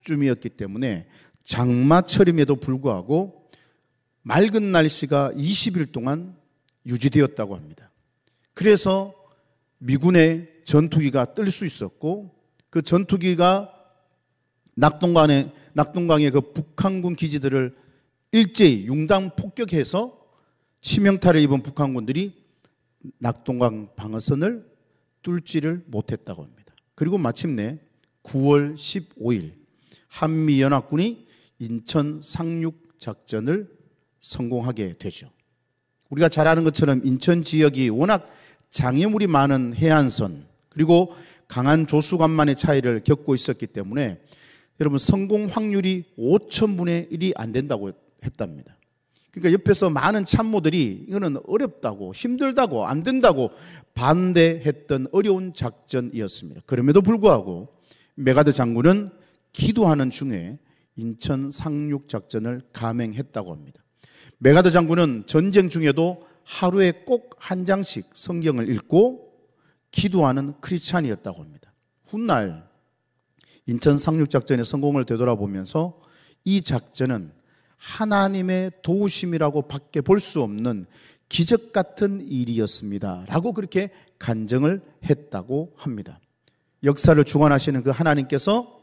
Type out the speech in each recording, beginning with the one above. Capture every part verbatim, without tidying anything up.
쯤이었기 때문에 장마철임에도 불구하고 맑은 날씨가 이십 일 동안 유지되었다고 합니다. 그래서 미군의 전투기가 뜰 수 있었고 그 전투기가 낙동강의, 낙동강의 그 북한군 기지들을 일제히 융당 폭격해서 치명타를 입은 북한군들이 낙동강 방어선을 뚫지를 못했다고 합니다. 그리고 마침내 구월 십오일 한미연합군이 인천 상륙 작전을 성공하게 되죠. 우리가 잘 아는 것처럼 인천 지역이 워낙 장애물이 많은 해안선 그리고 강한 조수간만의 차이를 겪고 있었기 때문에 여러분 성공 확률이 오천분의 일이 안 된다고 했답니다. 그러니까 옆에서 많은 참모들이 이거는 어렵다고 힘들다고 안 된다고 반대했던 어려운 작전이었습니다. 그럼에도 불구하고 메가드 장군은 기도하는 중에 인천 상륙 작전을 감행했다고 합니다. 메가드 장군은 전쟁 중에도 하루에 꼭 한 장씩 성경을 읽고 기도하는 크리스찬이었다고 합니다. 훗날 인천 상륙 작전의 성공을 되돌아보면서 이 작전은 하나님의 도우심이라고 밖에 볼 수 없는 기적 같은 일이었습니다 라고 그렇게 간증을 했다고 합니다. 역사를 주관하시는 그 하나님께서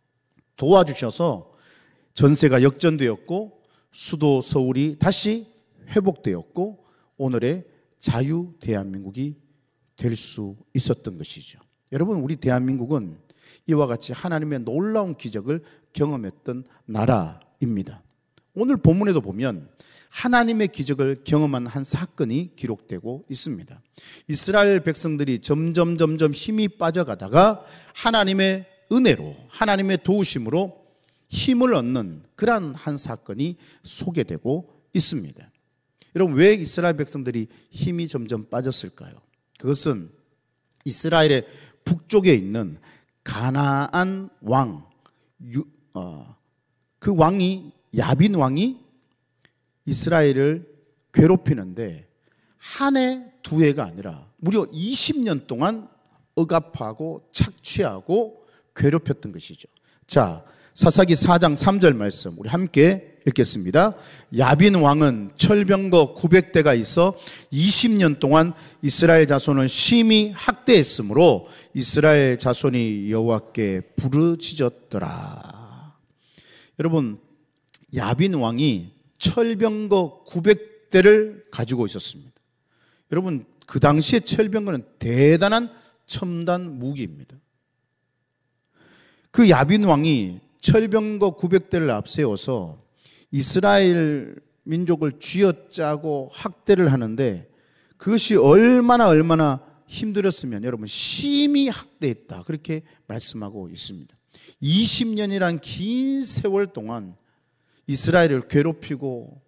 도와주셔서 전세가 역전되었고 수도 서울이 다시 회복되었고 오늘의 자유 대한민국이 될 수 있었던 것이죠. 여러분, 우리 대한민국은 이와 같이 하나님의 놀라운 기적을 경험했던 나라입니다. 오늘 본문에도 보면 하나님의 기적을 경험한 한 사건이 기록되고 있습니다. 이스라엘 백성들이 점점 점점 힘이 빠져가다가 하나님의 은혜로 하나님의 도우심으로 힘을 얻는 그러한 한 사건이 소개되고 있습니다. 여러분, 왜 이스라엘 백성들이 힘이 점점 빠졌을까요? 그것은 이스라엘의 북쪽에 있는 가나안 왕, 어, 그 왕이 야빈 왕이 이스라엘을 괴롭히는데 한 해, 두 해가 아니라 무려 이십 년 동안 억압하고 착취하고 괴롭혔던 것이죠. 자, 사사기 사 장 삼 절 말씀 우리 함께 읽겠습니다. 야빈 왕은 철병거 구백 대가 있어 이십 년 동안 이스라엘 자손을 심히 학대했으므로 이스라엘 자손이 여호와께 부르짖었더라. 여러분, 야빈 왕이 철병거 구백 대를 가지고 있었습니다. 여러분, 그 당시에 철병거는 대단한 첨단 무기입니다. 그 야빈 왕이 철병거 구백 대를 앞세워서 이스라엘 민족을 쥐어짜고 학대를 하는데 그것이 얼마나 얼마나 힘들었으면 여러분 심히 학대했다 그렇게 말씀하고 있습니다. 이십 년이란 긴 세월 동안 이스라엘을 괴롭히고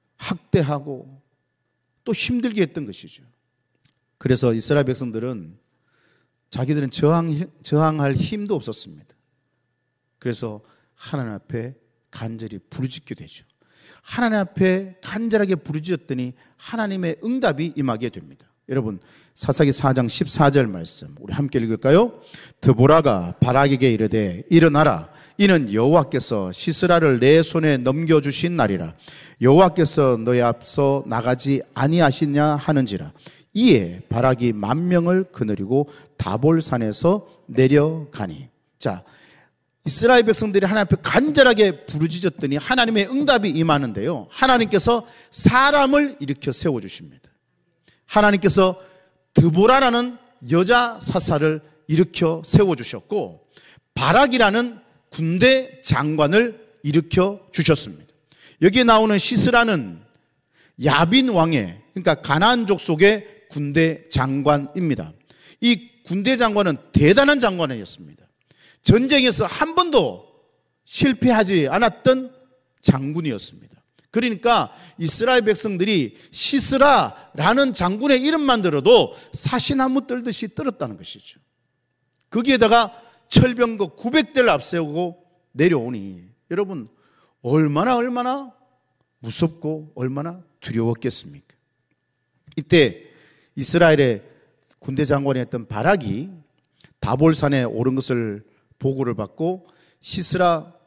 학대하고 또 힘들게 했던 것이죠. 그래서 이스라엘 백성들은 자기들은 저항, 저항할 힘도 없었습니다. 그래서 하나님 앞에 간절히 부르짖게 되죠. 하나님 앞에 간절하게 부르짖었더니 하나님의 응답이 임하게 됩니다. 여러분, 사사기 사 장 십사 절 말씀 우리 함께 읽을까요? 드보라가 바락에게 이르되 일어나라, 이는 여호와께서 시스라를 내 손에 넘겨주신 날이라. 여호와께서 너희 앞서 나가지 아니하시냐 하는지라. 이에 바락이 만 명을 거느리고 다볼산에서 내려가니. 자, 이스라엘 백성들이 하나님 앞에 간절하게 부르짖었더니 하나님의 응답이 임하는데요, 하나님께서 사람을 일으켜 세워주십니다. 하나님께서 드보라라는 여자 사사를 일으켜 세워주셨고 바락이라는 군대 장관을 일으켜 주셨습니다. 여기에 나오는 시스라는 야빈 왕의, 그러니까 가나안족 속의 군대 장관입니다. 이 군대 장관은 대단한 장관이었습니다. 전쟁에서 한 번도 실패하지 않았던 장군이었습니다. 그러니까 이스라엘 백성들이 시스라라는 장군의 이름만 들어도 사시나무 떨듯이 떨었다는 것이죠. 거기에다가 철병거 구백 대를 앞세우고 내려오니 여러분 얼마나 얼마나 무섭고 얼마나 두려웠겠습니까? 이때 이스라엘의 군대 장관이었던 바락이 다볼산에 오른 것을 보고를 받고 시스라